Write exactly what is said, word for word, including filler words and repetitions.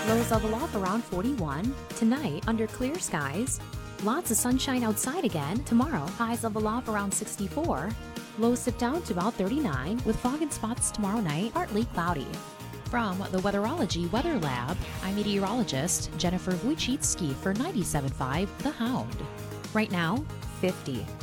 Lows level off around forty-one. Tonight, under clear skies. Lots of sunshine outside again. Tomorrow, highs level off around sixty-four. Lows dip down to about thirty-nine, with fog and spots tomorrow night, partly cloudy. From the Weatherology Weather Lab, I'm meteorologist Jennifer Wojcicki for ninety-seven point five The Hound. Right now, fifty.